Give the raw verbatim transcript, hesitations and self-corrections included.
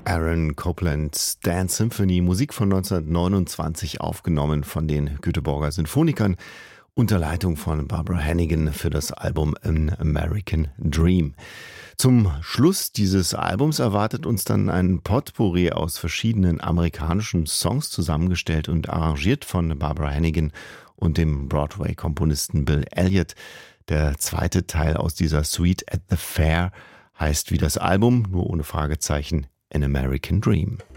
Aaron Coplands Dance Symphony, Musik von neunzehnhundertneunundzwanzig, aufgenommen von den Göteborger Sinfonikern unter Leitung von Barbara Hannigan für das Album An American Dream. Zum Schluss dieses Albums erwartet uns dann ein Potpourri aus verschiedenen amerikanischen Songs, zusammengestellt und arrangiert von Barbara Hannigan und dem Broadway-Komponisten Bill Elliott. Der zweite Teil aus dieser Suite at the Fair heißt wie das Album, nur ohne Fragezeichen, An American Dream.